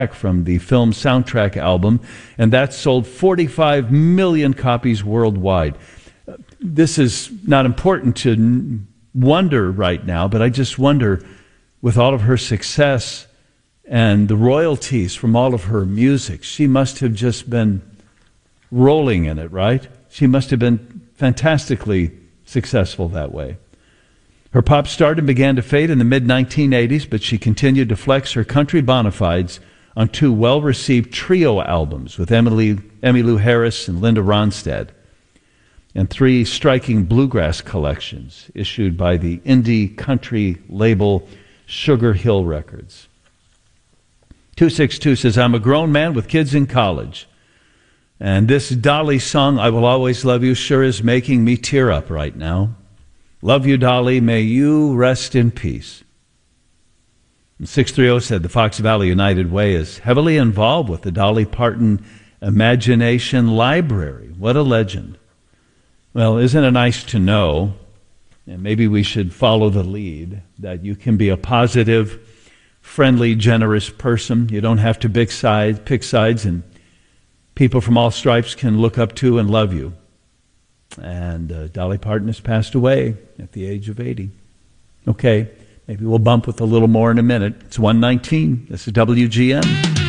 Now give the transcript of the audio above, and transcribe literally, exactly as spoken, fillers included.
from the film soundtrack album, and that sold forty-five million copies worldwide. This is not important to wonder right now, but I just wonder, with all of her success and the royalties from all of her music, she must have just been rolling in it, right? She must have been fantastically successful that way. Her pop stardom began to fade in the mid nineteen eighties, but she continued to flex her country bona fides on two well-received trio albums with Emily, Emmylou Harris and Linda Ronstadt, and three striking bluegrass collections issued by the indie country label Sugar Hill Records. two six two says, I'm a grown man with kids in college, and this Dolly song, I Will Always Love You, sure is making me tear up right now. Love you, Dolly. May you rest in peace. six three zero said the Fox Valley United Way is heavily involved with the Dolly Parton Imagination Library. What a legend. Well, isn't it nice to know, and maybe we should follow the lead, that you can be a positive, friendly, generous person. You don't have to pick sides, pick sides, and people from all stripes can look up to and love you. And uh, Dolly Parton has passed away at the age of eighty. Okay. Maybe we'll bump with a little more in a minute. It's one nineteen. This is W G N.